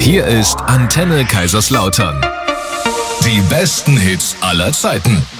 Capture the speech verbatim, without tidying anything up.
Hier ist Antenne Kaiserslautern. Die besten Hits aller Zeiten.